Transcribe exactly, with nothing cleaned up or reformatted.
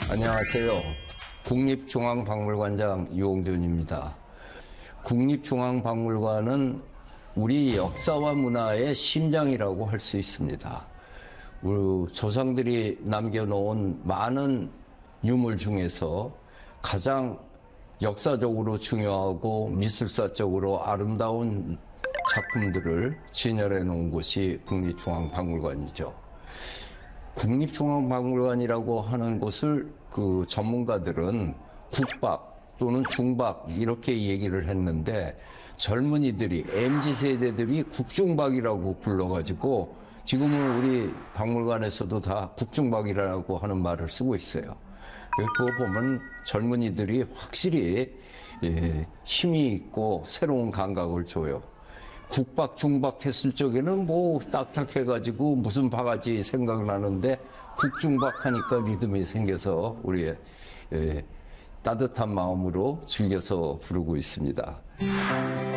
안녕하세요. 국립중앙박물관장 유홍준입니다. 국립중앙박물관은 우리 역사와 문화의 심장이라고 할 수 있습니다. 우리 조상들이 남겨놓은 많은 유물 중에서 가장 역사적으로 중요하고 미술사적으로 아름다운 작품들을 진열해 놓은 곳이 국립중앙박물관이죠. 국립중앙박물관이라고 하는 곳을 그 전문가들은 국박 또는 중박 이렇게 얘기를 했는데, 젊은이들이 엠지 세대들이 국중박이라고 불러가지고 지금은 우리 박물관에서도 다 국중박이라고 하는 말을 쓰고 있어요. 그거 보면 젊은이들이 확실히 힘이 있고 새로운 감각을 줘요. 국박, 중박 했을 적에는 뭐 딱딱해가지고 무슨 바가지 생각나는데, 국중박 하니까 리듬이 생겨서 우리의 따뜻한 마음으로 즐겨서 부르고 있습니다.